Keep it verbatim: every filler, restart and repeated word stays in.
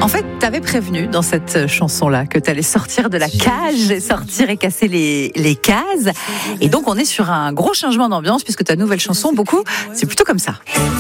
En fait, t'avais prévenu dans cette chanson-là que t'allais sortir de la cage et sortir et casser les, les cases. Et donc, on est sur un gros changement d'ambiance puisque ta nouvelle chanson, beaucoup, c'est plutôt comme ça.